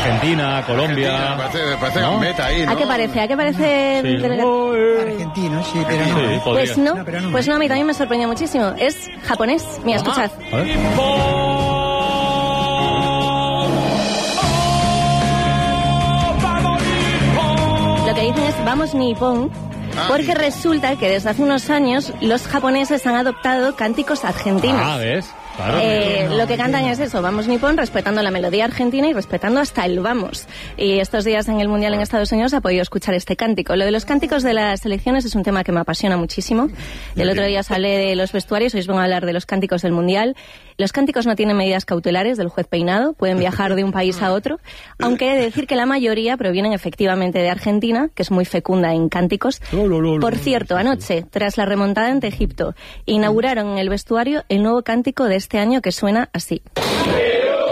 Argentina, Colombia. Me parece ¿no? Meta ahí, ¿no? ¿A qué parece? Sí. Argentino, sí, pero no. Sí, pues no, a mí también me sorprendió muchísimo. Es japonés. Mira, escuchad. A ver. Lo que dicen es vamos Nippon, porque resulta que desde hace unos años los japoneses han adoptado cánticos argentinos. Ah, ¿ves? Claro. Lo que cantan es eso, vamos Nippon, respetando la melodía argentina y respetando hasta el vamos. Y estos días en el Mundial en Estados Unidos ha podido escuchar este cántico. Lo de los cánticos de las selecciones es un tema que me apasiona muchísimo. El otro día os hablé de los vestuarios, hoy os vengo a hablar de los cánticos del Mundial. Los cánticos no tienen medidas cautelares del juez Peinado, pueden viajar de un país a otro, aunque he de decir que la mayoría provienen efectivamente de Argentina, que es muy fecunda en cánticos. Por cierto, anoche, tras la remontada ante Egipto, inauguraron en el vestuario el nuevo cántico de este año que suena así.